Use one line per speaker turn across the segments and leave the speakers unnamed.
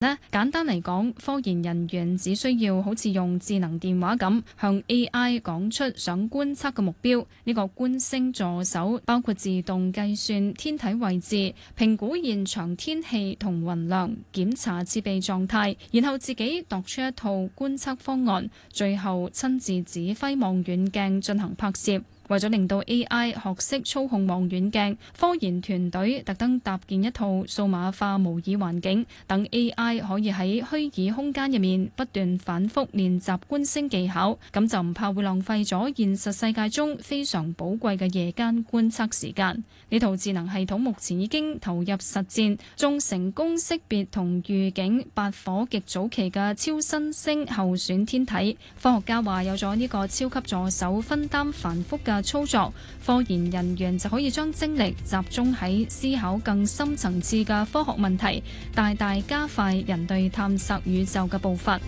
簡單嚟講，科研人員只需要好似用智能電話咁，向 AI 講出想觀測嘅目標。呢個觀星助手包括自動計算天體位置、評估現場天氣同雲量、檢查設備狀態，然後自己度出一套觀測方案，最後親自指揮望遠鏡進行拍攝。為咗令到 AI 學識操控望遠鏡，科研團隊特登搭建一套數碼化模擬環境，等 AI 可以喺虛擬空間入面不斷反覆練習觀星技巧，咁就唔怕會浪費咗現實世界中非常寶貴嘅夜間觀測時間。呢套智能系統目前已經投入實戰，仲成功識別同預警8顆極早期嘅超新星候選天體。科學家話有咗呢個超級助手分擔繁複嘅操作，科研人員就可以將精力集中喺思考更深層次嘅科學問題，大大加快人類探索宇宙嘅步伐。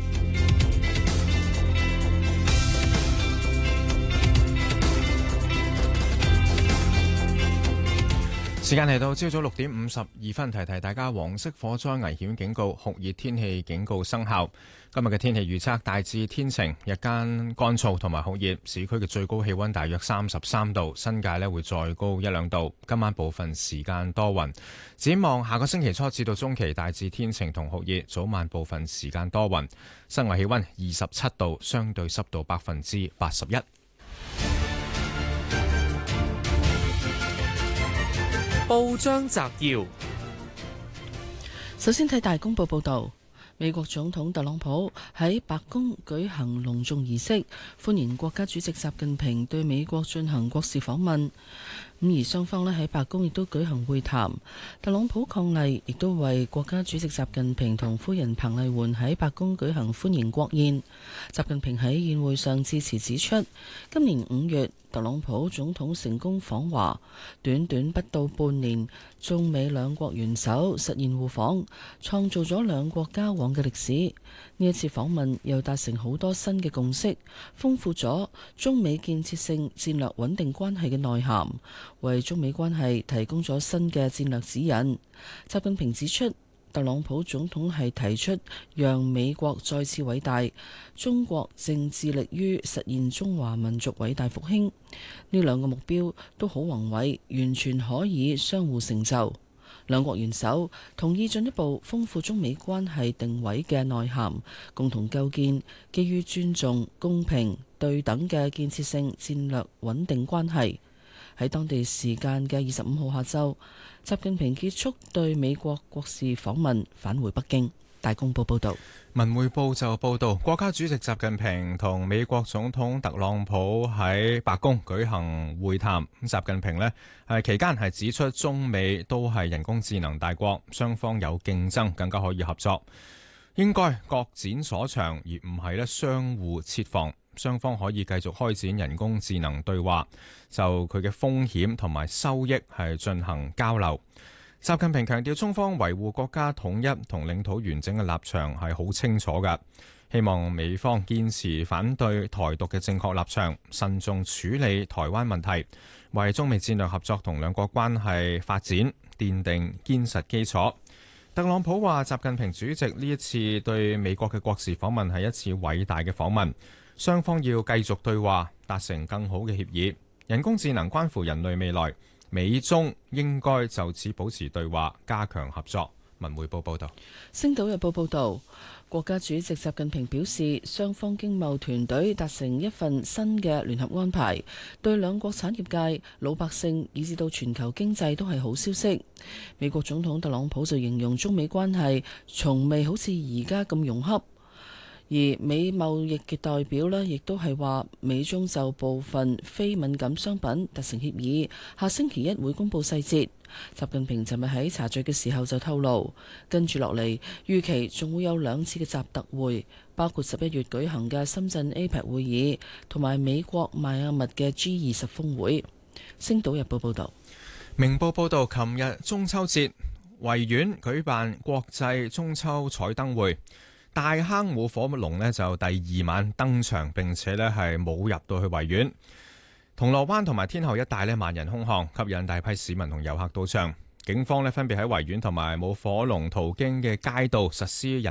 時間嚟到朝早6點52分，提提大家黃色火災危險警告、酷熱天氣警告生效。今日嘅天氣預測大致天晴，日間乾燥同埋酷熱，市區嘅最高氣溫大約33度，新界會再高1-2度。今晚部分時間多雲。展望下個星期初至到中期大致天晴同酷熱，早晚部分時間多雲。室外氣溫27度，相對濕度81%。
報章摘要：
首先睇大公報報道，美國總統特朗普喺白宮舉行隆重儀式，歡迎國家主席習近平對美國進行國事訪問。咁而雙方喺白宮亦都舉行會談。特朗普伉儷亦都為國家主席習近平同夫人彭麗媛喺白宮舉行歡迎國宴。習近平喺宴會上致辭指出，今年5月特朗普總統成功訪華，短短不到半年，中美兩國元首實現互訪，創造咗兩國交往嘅歷史。呢一次訪問又達成好多新嘅共識，豐富咗中美建設性戰略穩定關係嘅內涵，為中美關係提供咗新嘅戰略指引。習近平指出，特朗普總統係提出讓美國再次偉大，中國正致力於實現中華民族偉大復興。呢兩個目標都好宏偉，完全可以相互成就。兩國元首同意進一步豐富中美關係定位嘅內涵，共同構建基於尊重、公平、對等嘅建設性戰略穩定關係。喺當地時間嘅25號下晝，習近平結束對美國國事訪問，返回北京。大公報報道。
文匯報就報道，國家主席習近平同美國總統特朗普喺白宮舉行會談。習近平期間係指出，中美都係人工智能大國，雙方有競爭，更加可以合作，應該各展所長，而唔係相互設防。雙方可以繼續開展人工智能對話，就佢嘅風險同埋收益係進行交流。習近平強調，中方維護國家統一同領土完整嘅立場係好清楚㗎，希望美方堅持反對台獨嘅正確立場，慎重處理台灣問題，為中美戰略合作同兩國關係發展奠定堅實基礎。特朗普話，習近平主席呢一次對美國嘅國事訪問係一次偉大嘅訪問，雙方要繼續對話，達成更好嘅協議。人工智能關乎人類未來，美中應該就此保持對話，加強合作。文匯報報道。
星島日報報道，國家主席習近平表示，雙方經貿團隊達成一份新嘅聯合安排，對兩國產業界、老百姓以至到全球經濟都係好消息。美國總統特朗普就形容中美關係從未好似而家咁融洽。而美貿易嘅代表呢，亦都係話美中就部分非敏感商品達成協議，下星期一會公布細節。習近平尋日喺茶敘嘅時候就透露，跟住落嚟預期仲會有2次嘅習特會，包括11月舉行嘅深圳 APEC 會議，同埋美國邁阿密嘅 G20 峰會。星島日報報道。
明報報道，琴日中秋節，維園舉辦國際中秋彩燈會。大坑舞火龍就第2晚登場，並且係舞入到去維園。銅鑼灣同埋天后一帶萬人空巷，吸引大批市民同遊客到場。 警方咧分別喺維園同埋舞火龍途經嘅街道實施人